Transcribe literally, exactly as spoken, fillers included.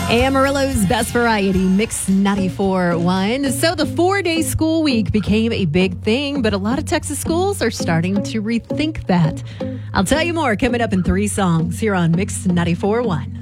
Amarillo's best variety, Mix ninety-four point one. So the four-day school week became a big thing, but a lot of Texas schools are starting to rethink that. I'll tell you more coming up in three songs here on Mix ninety-four point one.